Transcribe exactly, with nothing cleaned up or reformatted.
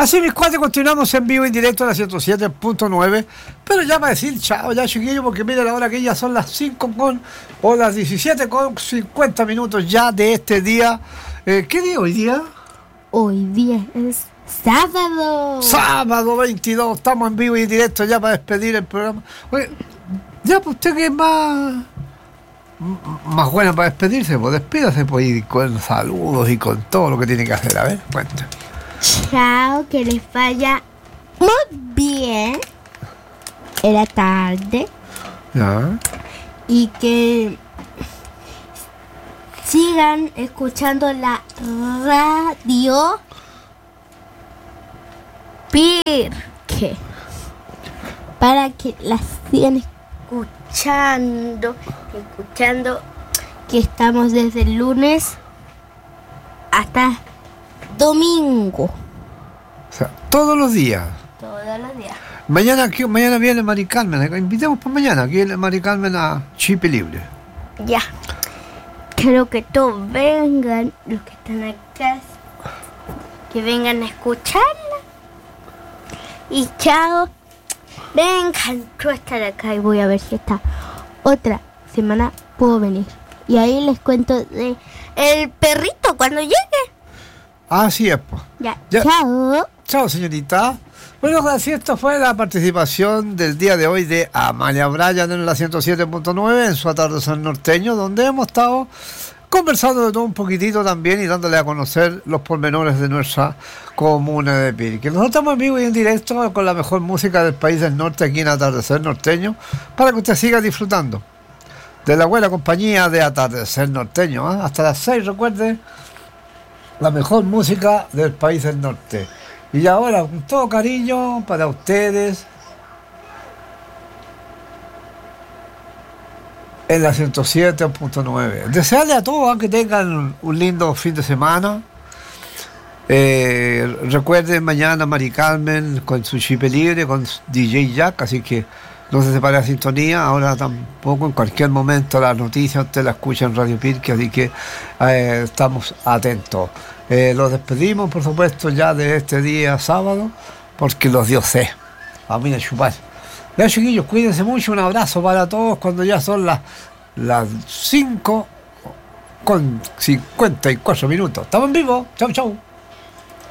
Así mis cuates, continuamos en vivo en directo a la ciento siete punto nueve, pero ya para decir chao ya chiquillos, porque mira la hora que ya son las cinco con, o las diecisiete con cincuenta minutos ya de este día. Eh, ¿Qué día hoy día? Hoy día es sábado. Sábado veintidós, estamos en vivo y en directo ya para despedir el programa. Oye, ya pues usted que es más, más buena para despedirse, pues despídase pues, y con saludos y con todo lo que tiene que hacer, a ver, cuenta. Chao, que les vaya muy bien en la tarde. Ya. Y que sigan escuchando la radio Pirque, para que la sigan escuchando, escuchando que estamos desde el lunes hasta domingo. O sea, todos los días. Todos los días. Mañana, aquí, mañana viene Mari Carmen. Invitemos por mañana. Aquí viene Mari Carmen a Chip Libre. Ya. Quiero que todos vengan, los que están acá, que vengan a escucharla. Y chao. Vengan, yo estaré acá y voy a ver si esta otra semana puedo venir. Y ahí les cuento de el perrito cuando llegue. Así es, pues. Ya. Ya. Chao. Chao, señorita. Bueno, así esto fue la participación del día de hoy de Amalia Bryan en la ciento siete punto nueve en su atardecer norteño, donde hemos estado conversando de todo un poquitito también y dándole a conocer los pormenores de nuestra comuna de Pirque. Nosotros estamos en vivo y en directo con la mejor música del país del norte aquí en Atardecer Norteño, para que usted siga disfrutando de la buena compañía de Atardecer Norteño, ¿eh? Hasta las seis, recuerde, la mejor música del país del norte. Y ahora, con todo cariño para ustedes, en la ciento siete punto nueve. Desearle a todos que tengan un lindo fin de semana. Eh, recuerden mañana Mari Carmen con su Chip Libre, con D J Jack, así que no se separe la sintonía. Ahora tampoco, en cualquier momento las noticias usted la escucha en Radio Pirque, así que eh, estamos atentos. Eh, los despedimos, por supuesto, ya de este día sábado, porque los dioses a mí a chupar. Ya, chiquillos, cuídense mucho, un abrazo para todos cuando ya son las las cinco con cincuenta y cuatro minutos. Estamos en vivo. Chau, chau.